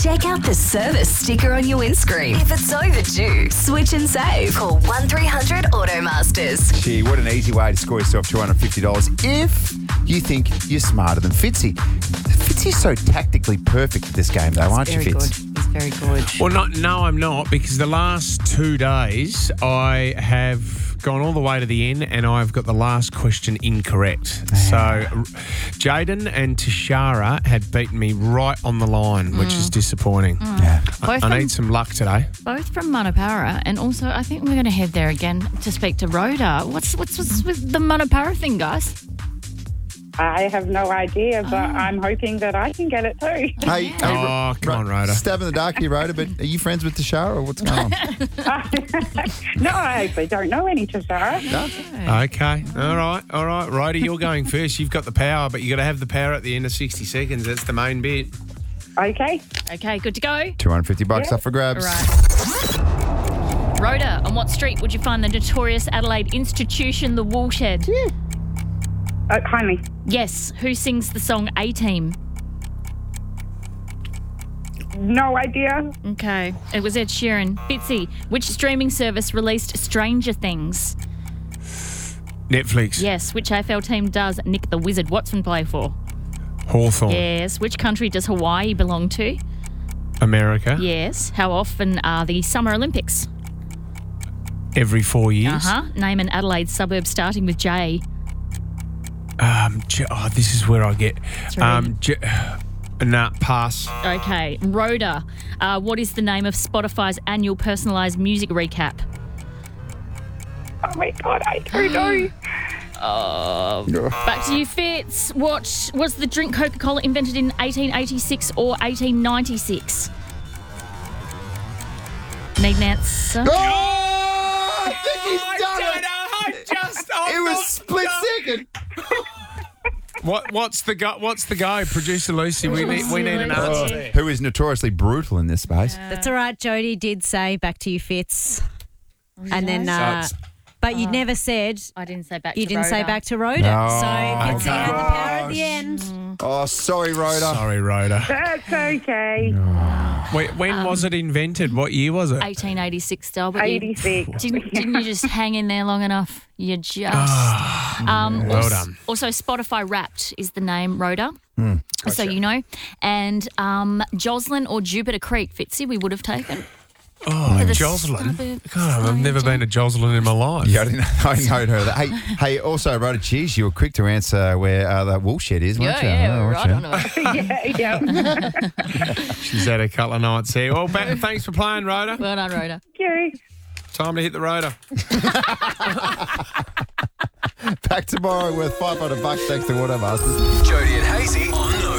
Check out the service sticker on your windscreen. If it's overdue, switch and save. Call 1300 Automasters. Gee, what an easy way to score yourself $250 if you think you're smarter than Fitzy. Fitzy's so tactically perfect at this game, though, aren't you, Fitz? He's very good. Well, no, I'm not, because the last 2 days I have gone all the way to the end and I've got the last question incorrect. So Jaden and Tashara had beaten me right on the line, which is disappointing. Yeah. I need some luck today. Both from Manapara, and also I think we're going to head there again to speak to Rhoda. What's with the Manapara thing, guys? I have no idea, but I'm hoping that I can get it too. Hey, Oh, come on, Rhoda. Stab in the dark here, Rhoda, but are you friends with Tashara or what's going on? No, I actually don't know any Tashara. No? Okay. All right. Rhoda, you're going first. You've got the power, but you got to have the power at the end of 60 seconds. That's the main bit. Okay. Okay, good to go. $250 up for grabs. Right. Rhoda, on what street would you find the notorious Adelaide institution, the Woolshed? Kindly. Yes. Who sings the song A-Team? No idea. Okay. It was Ed Sheeran. Fitzy, which streaming service released Stranger Things? Netflix. Yes. Which AFL team does Nick the Wizard Watson play for? Hawthorn. Yes. Which country does Hawaii belong to? America. Yes. How often are the Summer Olympics? Every 4 years. Name an Adelaide suburb starting with J. This is where I get. Three. Pass. Okay. Rhoda, what is the name of Spotify's annual personalised music recap? Oh my God, I don't know. Back to you, Fitz. What was the drink Coca-Cola invented in 1886 or 1896? Need an answer? Oh! I think he's done it! It was split second. What's the go? Producer Lucy, we need an answer. Who is notoriously brutal in this space. That's all right. Jody did say back to you, Fitz. And then, So but you never said. I didn't say back You to didn't Rhoda. say back to Rhoda. No. So Fitzy Okay. had the power at the end. Oh, sorry, Rhoda. Sorry, Rhoda. That's okay. When was it invented? What year was it? 1886, Delbert. 86. Didn't you just hang in there long enough? You just. Well done. Also, Spotify Wrapped is the name, Rhoda. So you know. And Joslyn or Jupiter Creek, Fitzy, we would have taken. Oh, the Joslyn. suburbs God, I've never been to Joslyn in my life. Yeah, I didn't know that. Hey, also, Rhoda, geez, you were quick to answer where the Woolshed is, weren't you? Yeah, Oh, right weren't on you? it. Yeah. She's had a couple of nights here. Well, thanks for playing, Rhoda. Well done, Rhoda. Okay. Time to hit the rotor. Back tomorrow with $500 thanks to Automasters. Jody and Hazy on